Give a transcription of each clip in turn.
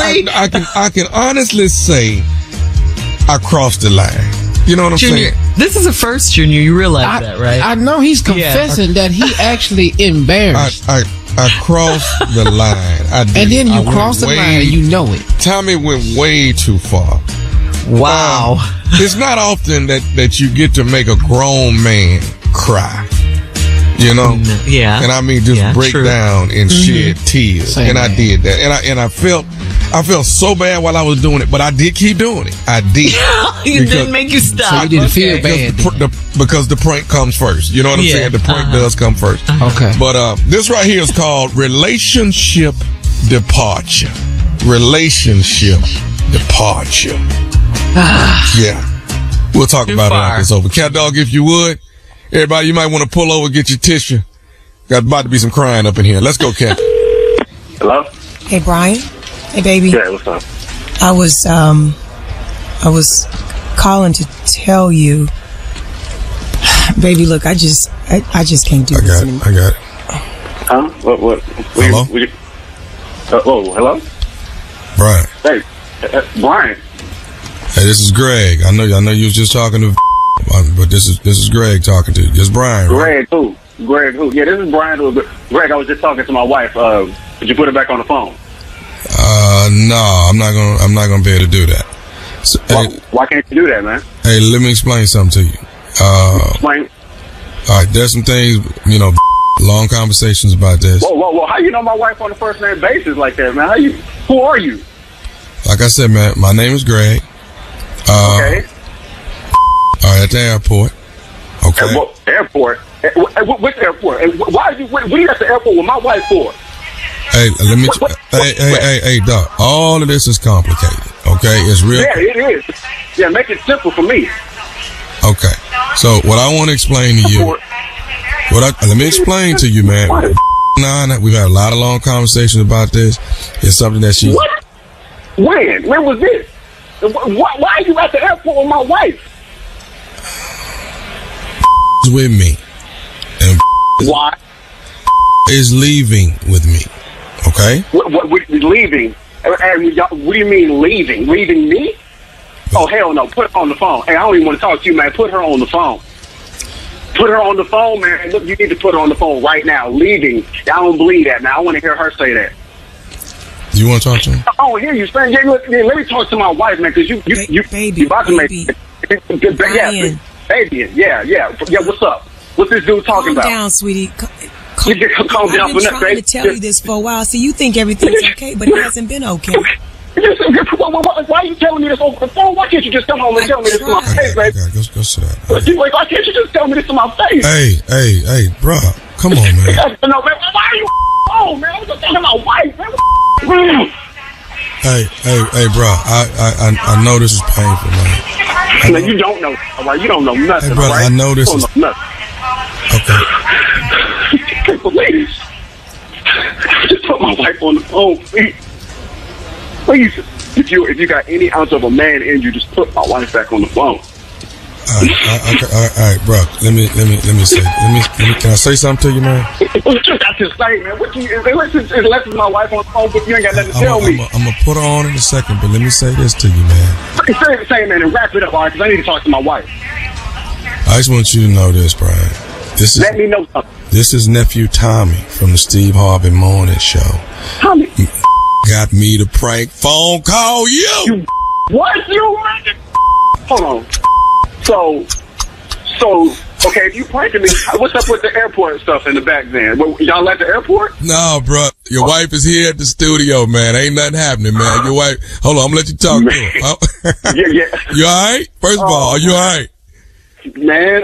see? I can honestly say I crossed the line. You know what I'm Junior, saying? this is a first, Junior. You realize that, right? I know he's confessing that he actually embarrassed. I crossed the line. I did. And then you crossed the line and you know it. Tommy went way too far. Wow. It's not often that you get to make a grown man cry. You know? Yeah. And I mean just break down and shed tears. Same and I man. did that. And I felt so bad while I was doing it, but I did keep doing it. I did. It didn't make you stop. So you didn't feel bad. Because the prank comes first. You know what I'm saying? The prank does come first. Okay. But this right here is called relationship departure. Relationship departure. Yeah. We'll talk about it after it's over. Cat Dog, if you would. Everybody, you might want to pull over, get your tissue. Got about to be some crying up in here. Let's go, Cat. Hello? Hey, Brian. Hey, baby. Yeah, what's up? I was calling to tell you, baby, look, I just can't do this anymore. I got it. Huh? What? Hello? Hello? Brian. Hey, Brian. Hey, this is Greg. I know you was just talking to, but this is Greg talking to you. It's Brian, right? Greg who? Yeah, this is Brian. Greg, I was just talking to my wife. Could you put her back on the phone? No, I'm not gonna be able to do that. So, why can't you do that, man? Hey, let me explain something to you. Explain. All right, there's some things, long conversations about this. Whoa, how you know my wife on a first name basis like that, man? Who are you? Like I said, man, my name is Greg. Okay. All right, at the airport. Okay. Airport? Which airport? Why are you? What are you at the airport with my wife for? Hey, let me. Hey, Doc. All of this is complicated. Okay, it's real. Yeah, it is. Yeah, make it simple for me. Okay. So what I want to explain to you. Let me explain to you, man. We've had a lot of long conversations about this. It's something that she. What? When was this? Why are you at the airport with my wife? With me. And why? Is leaving with me. Okay? What leaving? What do you mean leaving? Leaving me? Oh, hell no. Put her on the phone. Hey, I don't even want to talk to you, man. Put her on the phone. Put her on the phone, man. Look, you need to put her on the phone right now. Leaving. I don't believe that, man. I want to hear her say that. You want to talk to me? I don't hear you saying. Yeah, let me talk to my wife, man, because you about to make. Brian. Baby. Yeah. What's up? What's this dude talking about? Calm down, sweetie. Calm down. I've been trying to tell you this for a while. See, you think everything's okay, but it hasn't been okay. Why are you telling me this over the phone? Why can't you just come home and tell me this to my face, baby? Go sit down. Why can't you just tell me this to my face? Hey, bro. Come on, man. No, man. Why are you man? I'm just talking to my wife, man. Hey, bro. I know this is painful, man. No, you don't know. All right, you don't know nothing. Hey, brother, right? I know this is nothing. Okay. I can't believe this. Just put my wife on the phone, please. Please, if you got any ounce of a man in you, just put my wife back on the phone. All right, bro. Let me say. Can I say something to you, man? What you got to say, man? Unless it's my wife on the phone, but you ain't got nothing to tell me. I'm gonna put her on in a second, but let me say this to you, man. Say, man, and wrap it up, all right? Because I need to talk to my wife. I just want you to know this, Brian. Let me know something. This is nephew Tommy from the Steve Harvey Morning Show. Tommy got me to prank phone call you. What? You? Hold on. So, okay, if you pranking me, what's up with the airport stuff in the back then? Y'all at the airport? No, bro. Your wife is here at the studio, man. Ain't nothing happening, man. Your wife, hold on, I'm gonna let you talk to her. Yeah. You alright? First of all, are you alright? Man,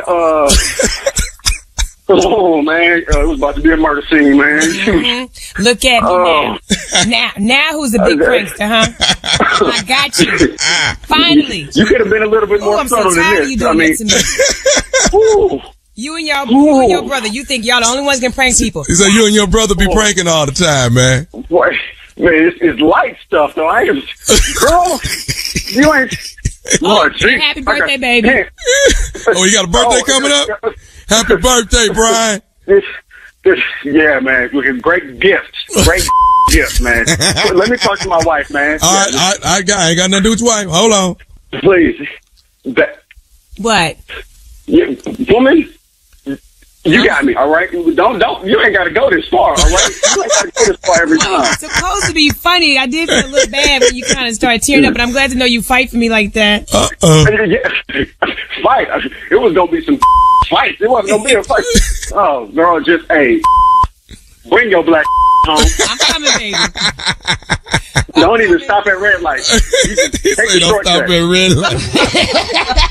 oh, man, it was about to be a murder scene, man. Mm-hmm. Look at me now who's the big prankster, huh? I got you. Finally. You could have been a little bit more subtle than this. I mean, you and your brother, you think y'all the only ones can prank people. He said you and your brother be pranking all the time, man. What? Man, it's light stuff, though. I ain't, girl, you ain't. Lord, happy birthday, baby. Oh, you got a birthday coming up? Happy birthday, Brian. Yeah, man. Looking great gifts. Great gift, man. Let me talk to my wife, man. All right, I ain't got nothing to do with your wife. Hold on. Please. What? Yeah, woman, you got me, all right? Don't. You ain't got to go this far, all right? You ain't got to go this far every time. It's supposed to be funny. I did feel a little bad when you kind of started tearing up, but I'm glad to know you fight for me like that. Yeah. Fight. It was going to be some fights. It wasn't going to be a fight. Oh, girl, just, hey, bring your black home. I'm coming, baby. Don't even stop at red light. You can take the Don't stop shortcut. at red light.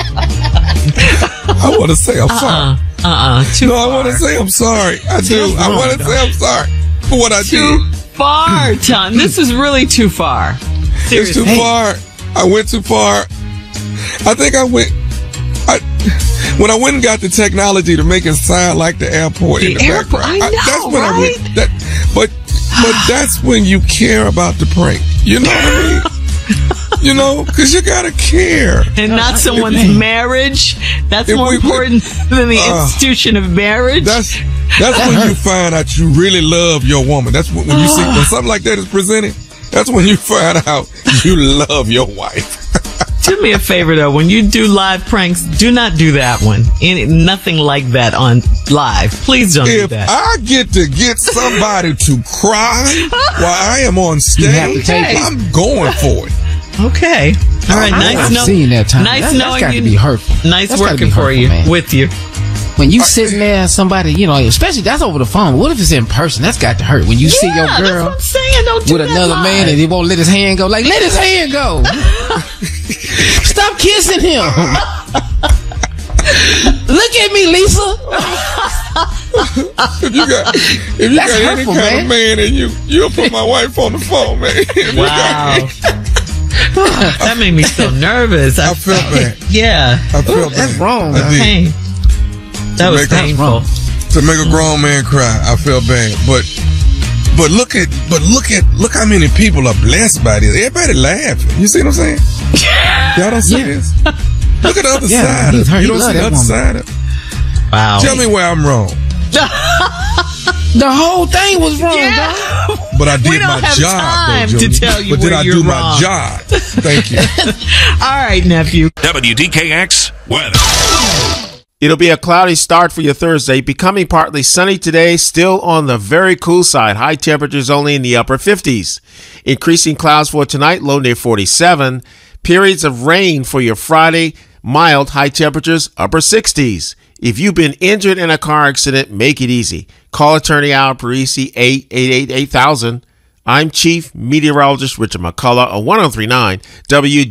I want to say I'm sorry. Too No, far. I want to say I'm sorry. I do. That's I wrong, want to say I'm sorry for what I Too did. far, Tom. This is really too far. It's Seriously. too far. I went too far. I think when I went and got the technology to make it sound like the airport in The the airport, background. I know, That's when right? I went. But that's when you care about the prank. You know what I mean? You know, because you gotta care. And not someone's marriage. That's If more we- important than the institution of marriage. That's when you find out you really love your woman. That's when you see when something like that is presented. That's when you find out you love your wife. Do me a favor, though. When you do live pranks, do not do that one. Nothing like that on live. Please don't do If that. I get to get somebody to cry while I am on have to stage, take it. I'm going for it. Okay. All right. I've seen that time. Nice That's knowing got to you. be hurtful. Nice That's gotta working be for hurtful, you. man. With you. When you sitting there, somebody, you know, especially that's over the phone. What if it's in person? That's got to hurt. When you see your That's what girl I'm saying. Don't do with that another live. man and he won't let his hand go. Like, let his hand go. Stop kissing him. Look at me, Lisa. If you got any hurtful, kind of man in you, you'll put my wife on the phone, man. If you got- Wow. That made me so nervous. I felt bad. Yeah. I felt bad. That's wrong. I did. Pain. That was make us painful. To make a grown man cry, I felt bad. But look how many people are blessed by this. Everybody laughing. You see what I'm saying? Y'all don't see this? Look at the other side of he's it. hurt. You He don't love see the that other woman. side of it. Wow. Tell me where I'm wrong. The whole thing was wrong, Yeah. dog. But I We did don't my have job, time though, to Junior. tell you But did where I you're do my wrong. job? Thank you. All right, nephew. WDKX weather. It'll be a cloudy start for your Thursday, becoming partly sunny today, still on the very cool side. High temperatures only in the upper 50s. Increasing clouds for tonight, low near 47. Periods of rain for your Friday, mild, high temperatures, upper 60s. If you've been injured in a car accident, make it easy. Call attorney Al Parisi, 888-8000. I'm Chief Meteorologist Richard McCullough on 1039 WD.